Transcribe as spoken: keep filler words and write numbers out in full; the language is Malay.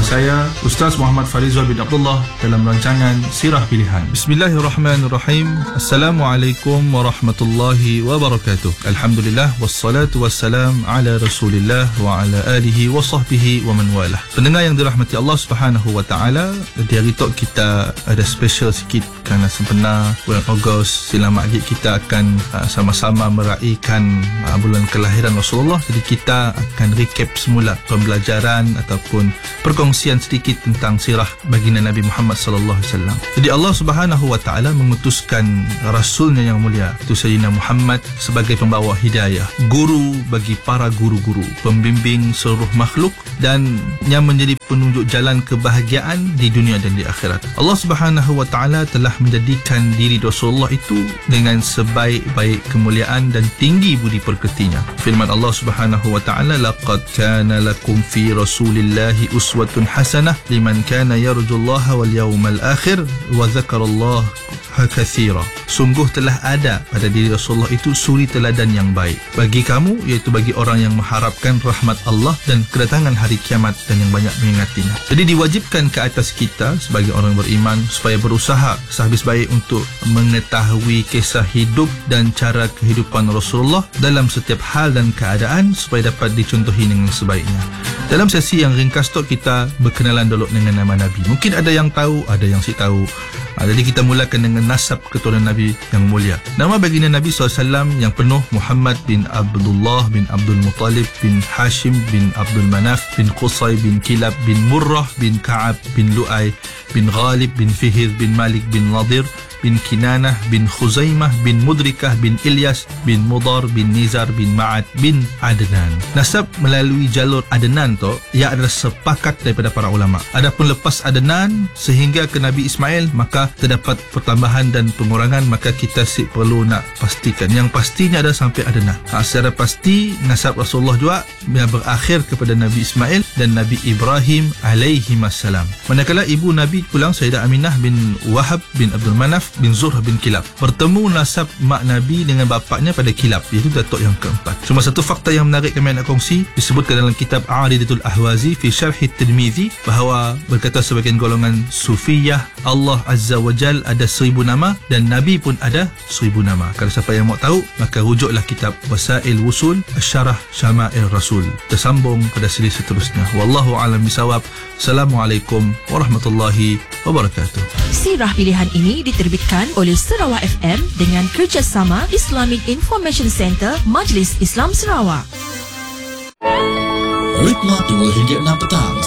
saya Ustaz Muhammad Farizal bin Abdullah dalam rancangan Sirah Pilihan. Bismillahirrahmanirrahim. Assalamualaikum warahmatullahi wabarakatuh. Alhamdulillah wassalatu wassalam ala Rasulillah wa ala alihi wa sahbihi wa man walah. Pendengar yang dirahmati Allah Subhanahu wa taala, di hari tok kita ada special sikit kerana sempena bulan Ogos silam maghrib kita akan uh, sama-sama meraihkan uh, bulan kelahiran Rasulullah. Jadi kita akan recap semula pembelajaran ataupun perkongsian sedikit tentang sirah baginda Nabi Muhammad sallallahu alaihi wasallam. Jadi Allah Subhanahu wa taala mengutuskan rasulnya yang mulia, itu Sayyidina Muhammad, sebagai pembawa hidayah, guru bagi para guru-guru, pembimbing seluruh makhluk, dan yang menjadi penunjuk jalan kebahagiaan di dunia dan di akhirat. Allah Subhanahu wa taala telah menjadikan diri Rasulullah itu dengan sebaik-baik kemuliaan dan tinggi budi pekertinya. Firman Allah Subhanahu wa taala, laqad kana lakum fi rasulillahi uswatun hasanah liman kana yarjullaha wal yawmal akhir wa dzakarallaha katsira. Sungguh telah ada pada diri Rasulullah itu suri teladan yang baik bagi kamu, iaitu bagi orang yang mengharapkan rahmat Allah dan kedatangan hari kiamat dan yang banyak mengingatinya. Jadi diwajibkan ke atas kita sebagai orang beriman supaya berusaha sehabis baik untuk mengetahui kisah hidup dan cara kehidupan Rasulullah dalam setiap hal dan keadaan supaya dapat dicontohi dengan sebaiknya. Dalam sesi yang ringkas tu kita berkenalan dulu dengan nama Nabi. Mungkin ada yang tahu, ada yang si tahu. Ha, jadi kita mulakan dengan nasab keturunan Nabi yang mulia. Nama baginda Nabi sallallahu alaihi wasallam yang penuh Muhammad bin Abdullah bin Abdul Muttalib bin Hashim bin Abdul Manaf bin Qusay bin Kilab bin Murrah bin Ka'ab bin Lu'ay bin Ghalib bin Fihr bin Malik bin Nadir bin Kinanah bin Khuzaimah bin Mudrikah bin Ilyas bin Mudar bin Nizar bin Ma'ad bin Adnan. Nasab melalui jalur Adnan tu ia adalah sepakat daripada para ulama. Adapun lepas Adnan sehingga ke Nabi Ismail maka terdapat pertambahan dan pengurangan, maka kita si perlu nak pastikan. Yang pastinya ada sampai Adnan. Ha, secara pasti nasab Rasulullah juga yang berakhir kepada Nabi Ismail dan Nabi Ibrahim alaihi wassalam. Manakala ibu Nabi pulang Sayyidah Aminah bin Wahab bin Abdul Manaf bin Zuhrah bin Kilab. Bertemu nasab mak Nabi dengan bapaknya pada Kilab, iaitu datuk yang keempat. Cuma satu fakta yang menarik kami nak kongsi, disebutkan dalam kitab Aridatul Ahwazi fi Syarh Tirmizi, bahawa berkata sebagian golongan Sufiyah, Allah Azza wa Jal ada seribu nama dan Nabi pun ada seribu nama. Kalau siapa yang mau tahu, maka rujuklah kitab Wasail Wusul Syarah Syama'il Rasul. Tersambung pada siri seterusnya. Wallahu a'lam bisawab. Assalamualaikum warahmatullahi wabarakatuh. Sirah pilihan ini diterbitkan oleh Sarawak F M dengan kerjasama Islamic Information Center Majlis Islam Sarawak. Ritma dua hingga enam petang